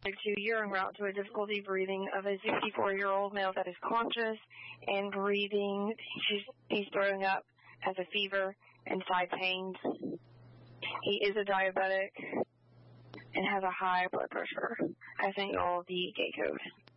to urine route to a difficulty breathing of a 64-year-old male that is conscious and breathing. He's throwing up, has a fever and side pains. He is a diabetic and has a high blood pressure. I sent you all the gate code.